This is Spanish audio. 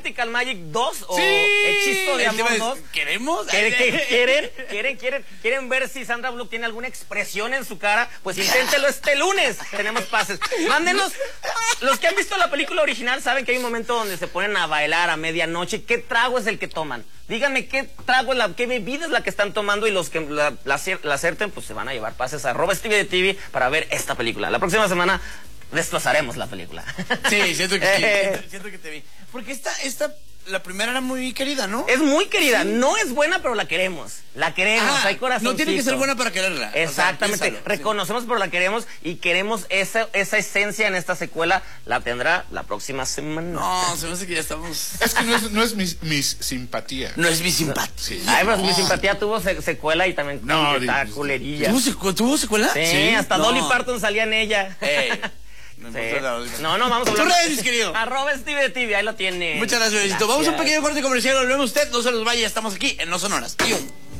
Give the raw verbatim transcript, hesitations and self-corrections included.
Practical Magic dos o Sí, Hechizo de el tema Amor es, dos. ¿Queremos? ¿Quieren, quieren, quieren, quieren, quieren, quieren ver si Sandra Bullock tiene alguna expresión en su cara? Pues inténtelo este lunes. Tenemos pases. Mándenos. Los que han visto la película original saben que hay un momento donde se ponen a bailar a medianoche. ¿Qué trago es el que toman? Díganme qué trago es la, qué bebida es la que están tomando, y los que la, la, la acerten, pues se van a llevar pases a arroba Stevie de T V para ver esta película. La próxima semana destrozaremos la película. Sí, siento que, Eh. siento, siento que te vi. Porque esta, esta, la primera era muy querida, ¿no? Es muy querida, Sí. no es buena, pero la queremos. La queremos, Ah, hay corazoncito. no tiene que ser buena para quererla. Exactamente, O sea, piénsalo, reconocemos, pero la queremos y queremos esa, esa esencia en esta secuela. La tendrá la próxima semana. No, se me hace que ya estamos... Es que no es, no es mis, mis simpatías. No es mi simpatía. Sí. Ay, pero no. mi simpatía tuvo se- secuela y también No, está di- culerilla. ¿Tuvo, secu- ¿Tuvo secuela? Sí, hasta No. Dolly Parton salía en ella. Ey, no, Sí. importa la Dolly Parton. No, no, vamos a Tus hablar. redes, mis querido. Arroba Steve de T V, ahí lo tiene. Muchas gracias, Luisito. Vamos a un pequeño corte comercial, volvemos usted, no se nos vaya, estamos aquí en No Sonoras. Tío.